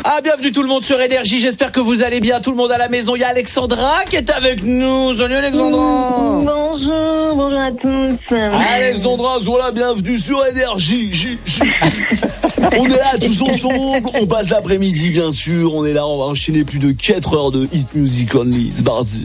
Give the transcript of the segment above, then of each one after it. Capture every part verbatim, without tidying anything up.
Ah, bienvenue tout le monde sur Énergie, j'espère que vous allez bien, tout le monde à la maison. Il y a Alexandra qui est avec nous. Salut Alexandra. Bonjour, bonjour à tous. Alexandra, voilà, bienvenue sur Énergie. J, J. On est là tous ensemble, on passe l'après-midi bien sûr, on est là, on va enchaîner plus de quatre heures de hit music only, c'est parti.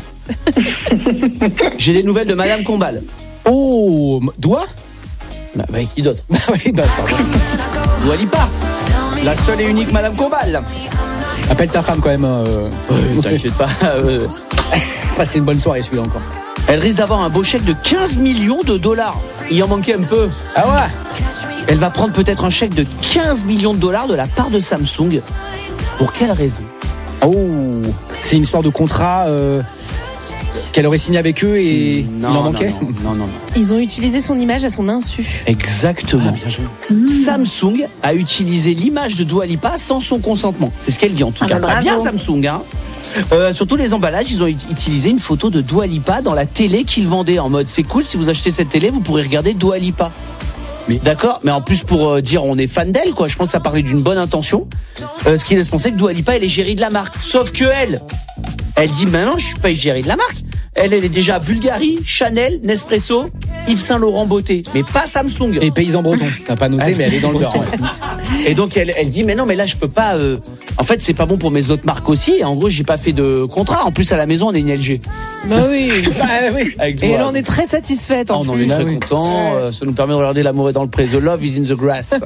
J'ai des nouvelles de Madame Combal. Oh, Doua Bah, bah qui d'autre? Bah oui, bah pardon. Dua Lipa, la seule et unique Madame Combal. Appelle ta femme quand même. Euh... Ouais, t'inquiète pas. Euh... Passez une bonne soirée celui-là encore. Elle risque d'avoir un beau chèque de quinze millions de dollars. Il en manquait un peu. Ah ouais. Elle va prendre peut-être un chèque de quinze millions de dollars de la part de Samsung. Pour quelle raison? Oh, c'est une histoire de contrat euh, qu'elle aurait signé avec eux et non, il en manquait. Non, non, non, non. Ils ont utilisé son image à son insu. Exactement. Ah, bien joué. Mmh. Samsung a utilisé l'image de Dua Lipa sans son consentement. C'est ce qu'elle dit en tout ah, cas. Bah, Pas bien Samsung, hein. Euh, sur tous les emballages, ils ont utilisé une photo de Dua Lipa dans la télé qu'ils vendaient. En mode, c'est cool, si vous achetez cette télé, vous pourrez regarder Dua Lipa. Mais d'accord, mais en plus pour euh, dire on est fan d'elle, quoi. Je pense que ça parlait d'une bonne intention. Euh, ce qui laisse penser que Dua Lipa elle est gérée de la marque. Sauf que elle, elle dit ben non, je suis pas gérée de la marque. Elle, elle est déjà Bulgari, Chanel, Nespresso, Yves Saint Laurent Beauté, mais pas Samsung. Et paysan breton. T'as pas noté, mais elle est dans le beurre. Et donc elle, elle dit mais non, mais là je peux pas. Euh... En fait, c'est pas bon pour mes autres marques aussi. En gros, j'ai pas fait de contrat. En plus, à la maison, on est une L G. Bah oui. Bah oui. Et elle en est très satisfaite en oh, plus. on en est très bah oui. content. Euh, ça nous permet de regarder L'amour est dans le pré. The love is in the grass.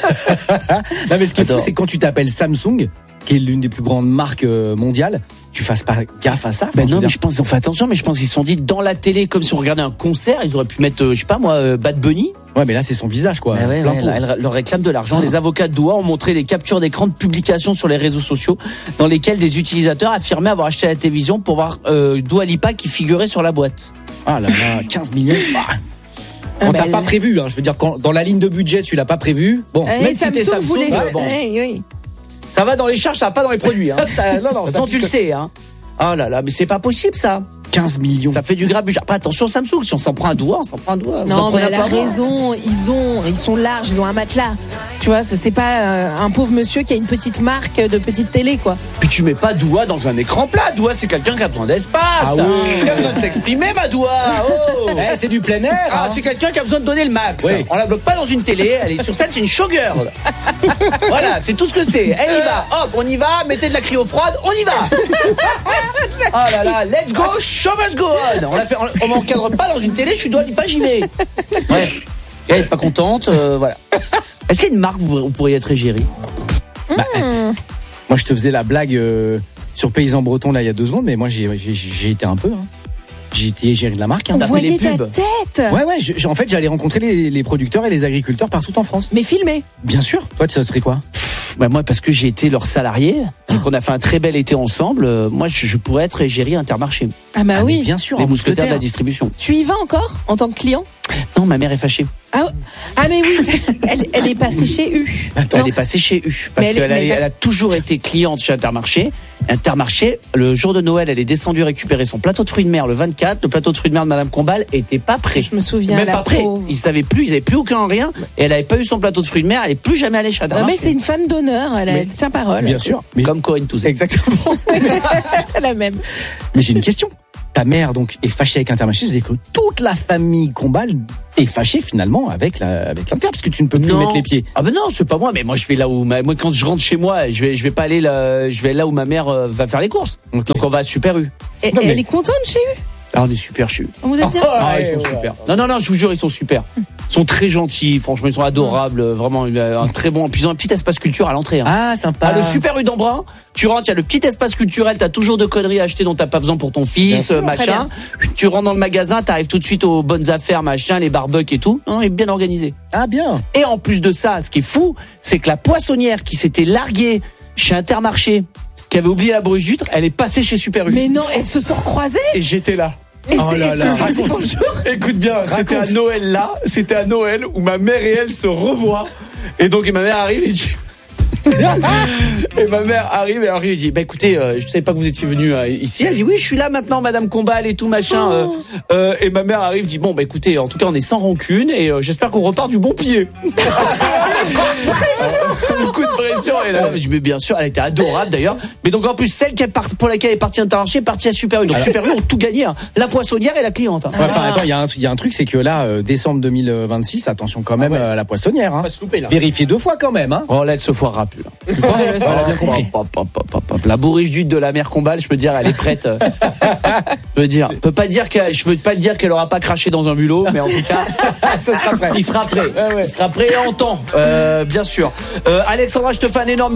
Non mais ce qui est fou, Attends. c'est quand tu t'appelles Samsung, qui est l'une des plus grandes marques mondiales, tu fasses pas gaffe à ça. Enfin, Ben je non, veux mais dire, je pense qu'ils ont fait attention, mais je pense qu'ils se sont dit dans la télé, comme si on regardait un concert, ils auraient pu mettre, euh, je sais pas moi, euh, Bad Bunny. ouais, mais là c'est son visage quoi. Ah ouais, Plein ouais, pot. elle, elle leur réclame de l'argent. Les avocats de Doua ont montré les captures d'écran de publications sur les réseaux sociaux dans lesquelles des utilisateurs affirmaient avoir acheté la télévision pour voir euh, Dua Lipa qui figurait sur la boîte. Ah là là, quinze millions. Bah. Ah Quand bah, t'as elle- pas prévu, hein, je veux dire, quand, dans la ligne de budget, tu l'as pas prévu. Bon, Eh, même si t'es Samsung Samsung, voulait. euh, bon. Eh, oui. Ça va dans les charges, ça va pas dans les produits. Hein. ça, non, non, De toute façon, tu le sais. Hein. Oh là là, mais c'est pas possible ça. quinze millions. Ça fait du grabuge. Après, attention Samsung, si on s'en prend un Doua, on s'en prend un Doua. Vous en Non, prenez mais elle un a peu avant. raison. Ils ont, ils sont larges. Ils ont un matelas. Tu vois, ça, c'est pas euh, un pauvre monsieur qui a une petite marque de petite télé, quoi. Puis tu mets pas Doua dans un écran plat. Doua, c'est quelqu'un qui a besoin d'espace. Ah oui. Qui a besoin de s'exprimer, ma Doua. Oh. Eh, c'est du plein air. Ah, hein. c'est quelqu'un qui a besoin de donner le max. Oui. On la bloque pas dans une télé, elle est sur scène, c'est une showgirl. Voilà, c'est tout ce que c'est. Elle y va, hop, on y va, mettez de la cryo froide, on y va. Oh là là, let's go, show must go on. On, la fait, on, on m'encadre pas dans une télé, je suis Dua Lipa, j'y vais. Bref, elle est pas contente, euh, voilà. Est-ce qu'il y a une marque où vous, vous pourriez être égérie? Bah, eh, moi, je te faisais la blague euh, sur Paysan Breton là il y a deux secondes, mais moi j'ai, j'ai, j'ai été un peu. Hein. J'ai été géré de la marque. Hein. On fait voyait les ta pubs. tête. Ouais, ouais. je- en fait, j'allais rencontrer les, les producteurs et les agriculteurs partout en France. Mais filmé. Bien sûr. Toi, ça serait quoi? Bah moi, parce que j'ai été leur salarié, et qu'on a fait un très bel été ensemble, euh, moi je, je pourrais être égérie Intermarché. Ah bah Ah, mais oui. bien sûr. Les en mousquetaires de la mousquetaire. distribution. Tu y vas encore en tant que client? Non, ma mère est fâchée. Ah, ah mais oui, elle, elle est passée chez U. Attends, Non, elle est passée chez U. Parce Mais elle est- qu'elle a, mais elle- elle a toujours été cliente chez Intermarché. Intermarché, le jour de Noël, elle est descendue récupérer son plateau de fruits de mer le vingt-quatre. Le plateau de fruits de mer de Madame Combal était pas prêt. Je me souviens, Même la pas prêt. pauvre. Ils savaient plus, ils avaient plus aucun rien. Et elle avait pas eu son plateau de fruits de mer. Elle est plus jamais allée chez Non, Intermarché. mais c'est une femme d'honneur, elle, a- Mais- elle tient parole. Bien sûr. Mais, Comme Corinne Touzé. exactement. La même. Mais j'ai une question. Ta mère donc est fâchée avec Intermarché, c'est que toute la famille Combal est fâchée finalement avec la avec l'Inter parce que tu ne peux plus Non. mettre les pieds. Ah ben non, c'est pas moi. Mais moi, je vais là où ma... moi quand je rentre chez moi, je vais je vais pas aller là, je vais là où ma mère euh, va faire les courses. Ok. Donc on va à Super U. Et, Non, mais- Elle est contente chez U. Ah, on est super chez eux. Vous êtes bien? Ah, Ouais, ils sont ouais. super. Non, non, non, je vous jure, ils sont super. Ils sont très gentils, franchement, ils sont adorables. Vraiment, il y a un très bon. Puis ils ont un petit espace culture à l'entrée. Hein. Ah, sympa. Ah, le super rue d'Embrun, tu rentres, il y a le petit espace culturel, t'as toujours de conneries à acheter dont t'as pas besoin pour ton fils, Bien sûr, euh, très machin. Tu rentres dans le magasin, t'arrives tout de suite aux bonnes affaires, machin, les barbecues et tout. Non, il est bien organisé. Ah bien. Et en plus de ça, ce qui est fou, c'est que la poissonnière qui s'était larguée chez Intermarché, qui avait oublié la bruche d'huître, elle est passée chez Super U. Mais non, elles se sont recroisées. Et j'étais là. Et Oh c'est- là elles là. se sont dit Raconte. bonjour. Écoute bien, c'était à Noël là, c'était à Noël où ma mère et elle se revoient. Et donc et ma mère arrive et dit et ma mère arrive et arrive et dit bah écoutez, euh, je savais pas que vous étiez venu euh, ici. Elle dit oui, je suis là maintenant, Madame Combal et tout machin. Euh, euh, et ma mère arrive dit bon bah écoutez, en tout cas on est sans rancune et euh, j'espère qu'on repart du bon pied. Beaucoup de pression. Et là, mais bien sûr, elle était adorable d'ailleurs. Mais donc en plus, celle qui est part, pour laquelle elle est partie Intermarché est partie à Super U. Donc Super U ont tout gagné. Hein. La poissonnière et la cliente. Hein. Ouais, enfin, attends, il y a un, il y a un truc, c'est que là, euh, décembre deux mille vingt-six, attention quand même à ah ouais. euh, la poissonnière. Hein. Louper, Vérifiez deux fois quand même. Hein. Oh, là, elle se foirera plus. Là. Tu crois, ouais, ça, bien compris. Hop, hop, hop, hop, hop. La bourriche d'huile de la mer Combal, je peux dire, elle est prête. Je peux dire, je peux pas dire que, je peux pas te dire qu'elle aura pas craché dans un bulot, mais en tout cas, ça sera prêt. Il sera prêt. Ouais, ouais. Il sera prêt en temps, euh, bien sûr. Euh, Alexandra, je te fais un énorme